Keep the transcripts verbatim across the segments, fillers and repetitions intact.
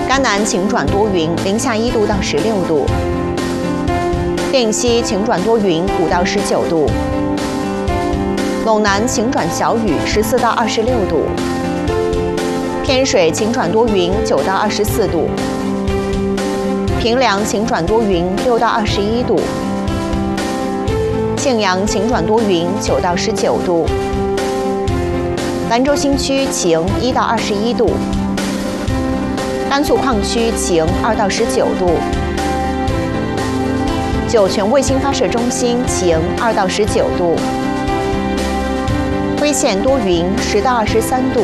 甘南晴转多云，零下一度到十六度；定西晴转多云，五到十九度；陇南晴转小雨，十四到二十六度；天水晴转多云，九到二十四度；平凉晴转多云，六到二十一度；庆阳晴转多云，九到十九度；兰州新区晴，一到二十一度；甘肃矿区晴，二到十九度；酒泉卫星发射中心晴，二到十九度；徽县多云，十到二十三度；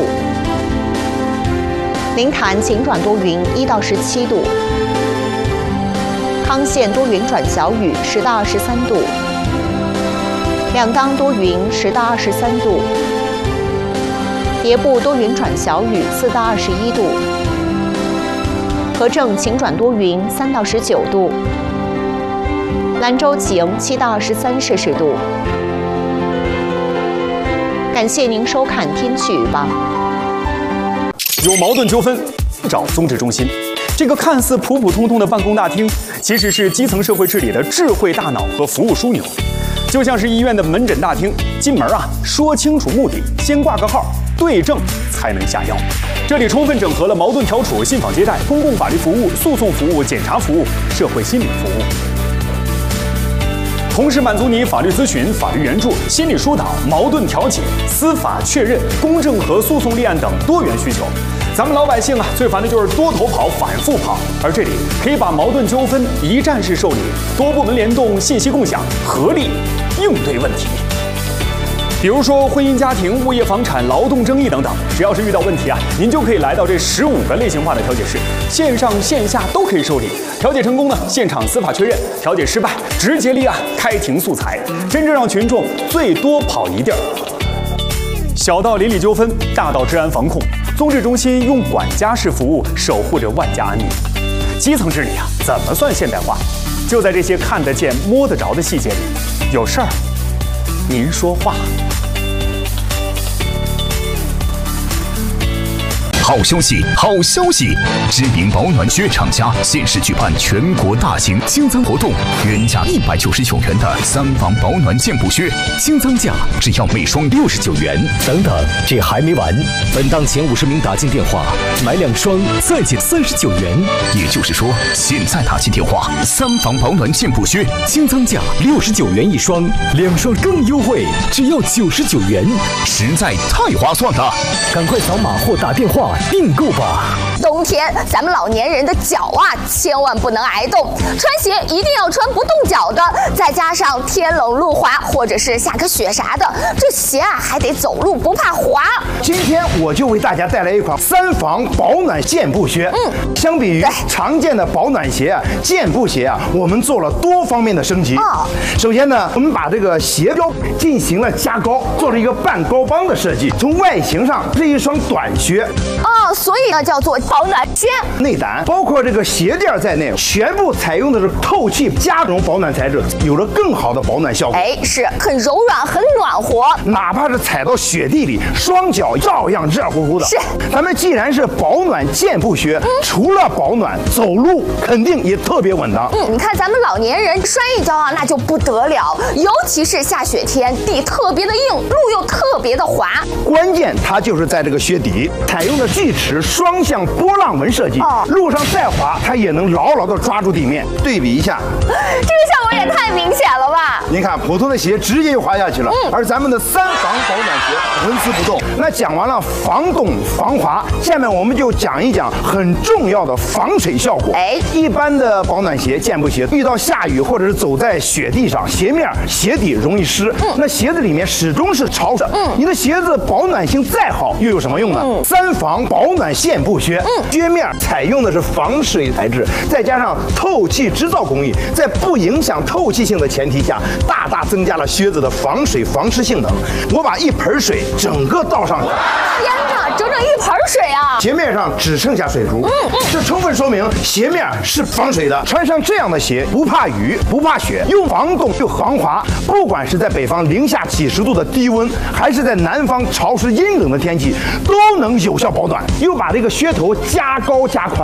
临潭晴转多云，一到十七度；康县多云转小雨，十到二十三度；两当多云，十到二十三度；叠部多云转小雨，四到二十一度；和正晴转多云，三到十九度；兰州晴，七到二十三摄氏度。感谢您收看天气预报。 有矛盾纠纷，找宗治中心。这个看似普普通通的办公大厅，其实是基层社会治理的智慧大脑和服务枢纽。就像是医院的门诊大厅，进门啊，说清楚目的，先挂个号，对症才能下药。这里充分整合了矛盾调处、信访接待、公共法律服务、诉讼服务、检察服务、社会心理服务，同时满足你法律咨询、法律援助、心理疏导、矛盾调解、司法确认、公证和诉讼立案等多元需求。咱们老百姓啊，最烦的就是多头跑、反复跑，而这里可以把矛盾纠纷一站式受理，多部门联动、信息共享，合力应对问题。比如说婚姻家庭、物业房产、劳动争议等等，只要是遇到问题啊，您就可以来到这十五个类型化的调解室，线上线下都可以受理。调解成功呢，现场司法确认；调解失败，直接立案、开庭诉裁，真正让群众最多跑一地儿。小到邻里纠纷，大到治安防控，宗治中心用管家式服务守护着万家安宁。基层治理啊，怎么算现代化？就在这些看得见、摸得着的细节里。有事儿，您说话。 好消息，好消息！知名保暖靴厂家限时举办全国大型清仓活动，原价一百九十九元的三防保暖健步靴，清仓价只要每双六十九元。 等等，这还没完！本档前五十名打进电话，买两双再减三十九元。 也就是说，现在打进电话，三防保暖健步靴清仓价六十九元一双，两双更优惠，只要九十九元， 实在太划算了！ 赶快扫码或打电话订购吧！ 冬天咱们老年人的脚啊，千万不能挨冻，穿鞋一定要穿不冻脚的。再加上天冷路滑，或者是下个雪啥的，这鞋啊还得走路不怕滑。 今天我就为大家带来一款三防保暖健步靴。嗯，相比于常见的保暖鞋啊，健步鞋啊，我们做了多方面的升级。哦，首先呢，我们把这个鞋标进行了加高，做了一个半高帮的设计。从外形上是一双短靴。 哦，所以呢叫做保暖靴。 内胆包括这个鞋垫在内，全部采用的是透气加绒保暖材质，有了更好的保暖效果。 哎，是很柔软，很暖和， 哪怕是踩到雪地里，双脚照样热乎乎的。 是， 咱们既然是保暖健步靴，嗯、除了保暖，走路肯定也特别稳当。 嗯，你看咱们老年人摔一跤啊，那就不得了，尤其是下雪天，地特别的硬，路又特别的滑。 关键它就是在这个靴底采用的锯齿双向波浪纹设计，哦、路上再滑，它也能牢牢地抓住地面。对比一下， 这个效果也太明显了吧！ 您看，普通的鞋直接就滑下去了，嗯、而咱们的三防保暖鞋纹丝不动。那讲完了防冻防滑，下面我们就讲一讲很重要的防水效果。哎，一般的保暖鞋、健步鞋遇到下雨或者是走在雪地上，鞋面、鞋底容易湿，嗯、那鞋子里面始终是潮的。嗯，你的鞋子保暖性再好，又有什么用呢？嗯、三防保暖健步靴，嗯，靴面采用的是防水材质，再加上透气织造工艺，在不影响透气性的前提下，大大增加了靴子的防水防湿性能。我把一盆水整个倒上去， 天哪，整整一盆水啊！ 鞋面上只剩下水珠，嗯嗯，这充分说明鞋面是防水的。穿上这样的鞋，不怕雨，不怕雪，又防冻又防滑。不管是在北方零下几十度的低温，还是在南方潮湿阴冷的天气，都能有效保暖。又把这个靴头加高加宽。